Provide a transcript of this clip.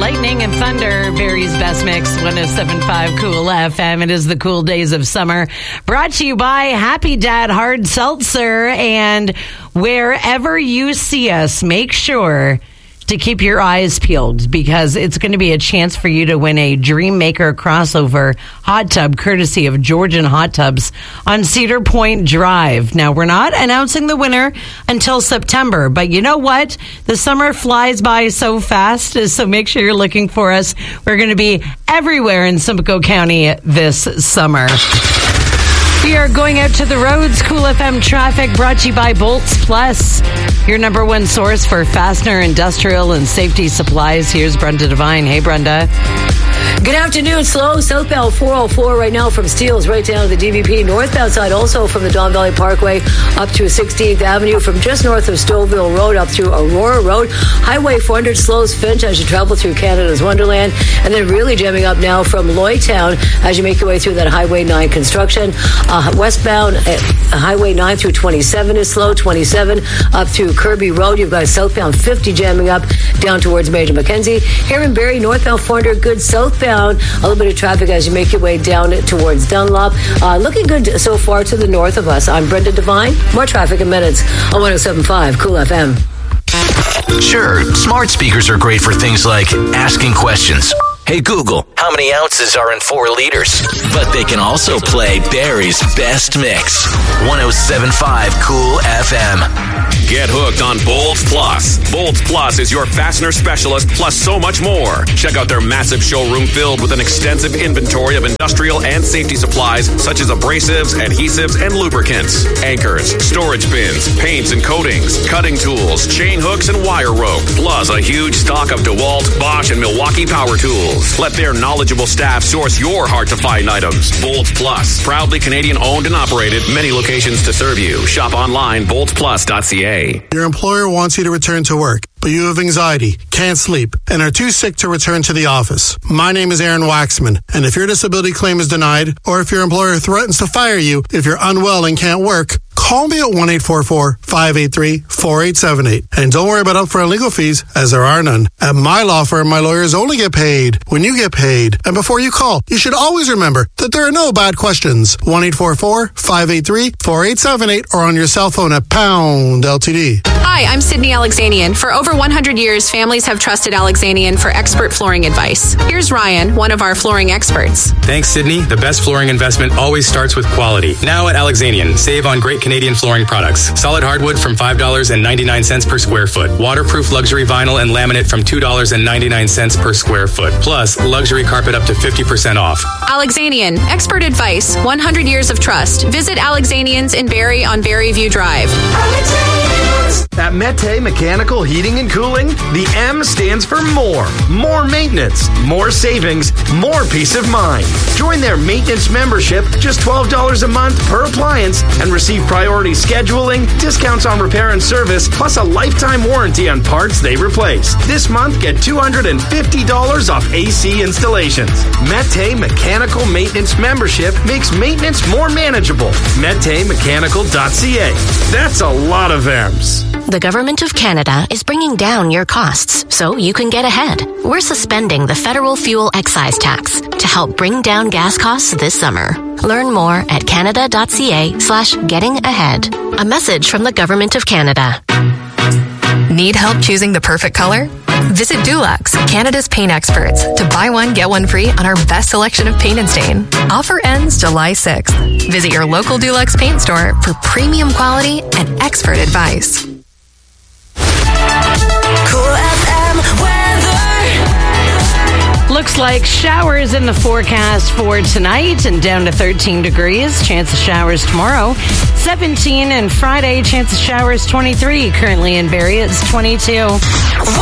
Lightning and thunder, Barry's best mix, 107.5 Cool FM. It is the cool days of summer. Brought to you by Happy Dad Hard Seltzer. And wherever you see us, make sure to keep your eyes peeled, because it's going to be a chance for you to win a Dream Maker crossover hot tub courtesy of Georgian Hot Tubs on Cedar Point Drive. Now, we're not announcing the winner until September, but you know what? The summer flies by so fast, so make sure you're looking for us. We're going to be everywhere in Simcoe County this summer. We are going out to the roads. Cool FM traffic brought to you by Bolts Plus, your number one source for fastener, industrial, and safety supplies. Here's Brenda Devine. Hey, Brenda. Good afternoon. Slow southbound 404 right now from Steeles right down to the DVP. Northbound side also from the Don Valley Parkway up through 16th Avenue, from just north of Stouffville Road up through Aurora Road. Highway 400 slows Finch as you travel through Canada's Wonderland. And then really jamming up now from Lloydtown as you make your way through that Highway 9 construction. Westbound Highway 9 through 27 is slow. 27 up through Kirby Road. You've got southbound 50 jamming up down towards Major Mackenzie. Here in Barrie, northbound 400 good, southbound a little bit of traffic as you make your way down towards Dunlop. Looking good so far to the north of us. I'm Brenda Devine. More traffic in minutes on 107.5 Cool FM. Sure, smart speakers are great for things like asking questions. Hey Google, how many ounces are in 4 liters? But they can also play Barry's best mix. 107.5 Cool FM. Get hooked on Bolts Plus. Bolts Plus is your fastener specialist, plus so much more. Check out their massive showroom filled with an extensive inventory of industrial and safety supplies such as abrasives, adhesives, and lubricants, anchors, storage bins, paints and coatings, cutting tools, chain hooks, and wire rope, plus a huge stock of DeWalt, Bosch, and Milwaukee power tools. Let their knowledgeable staff source your hard-to-find items. Bolts Plus, proudly Canadian-owned and operated, many locations to serve you. Shop online, boltsplus.ca. Your employer wants you to return to work, but you have anxiety, can't sleep, and are too sick to return to the office. My name is Aaron Waxman, and if your disability claim is denied, or if your employer threatens to fire you if you're unwell and can't work, call me at 1-844-583-4878. And don't worry about upfront legal fees, as there are none. At my law firm, my lawyers only get paid when you get paid. And before you call, you should always remember that there are no bad questions. 1-844-583-4878 or on your cell phone at pound LTD. Hi, I'm Sydney Alexanian. For over 100 years, families have trusted Alexanian for expert flooring advice. Here's Ryan, one of our flooring experts. Thanks, Sydney. The best flooring investment always starts with quality. Now at Alexanian, save on great Canadian flooring products. Solid hardwood from $5.99 per square foot. Waterproof luxury vinyl and laminate from $2.99 per square foot. Plus, luxury carpet up to 50% off. Alexanian, expert advice, 100 years of trust. Visit Alexanians in Barrie on Barrie View Drive. At Mete Mechanical Heating and Cooling, the M stands for more. More maintenance, more savings, more peace of mind. Join their maintenance membership, just $12 a month per appliance, and receive priority scheduling, discounts on repair and service, plus a lifetime warranty on parts they replace. This month, get $250 off AC installations. Mete Mechanical Maintenance membership makes maintenance more manageable. MeteMechanical.ca. That's a lot of M's. The Government of Canada is bringing down your costs so you can get ahead. We're suspending the federal fuel excise tax to help bring down gas costs this summer. Learn more at canada.ca/getting-ahead. A message from the Government of Canada. Need help choosing the perfect color? Visit Dulux, Canada's paint experts, to buy one, get one free on our best selection of paint and stain. Offer ends July 6th. Visit your local Dulux paint store for premium quality and expert advice. Cool FM weather. Looks like showers in the forecast for tonight and down to 13 degrees. Chance of showers tomorrow, 17, and Friday, chance of showers 23. Currently in Barrie, it's 22.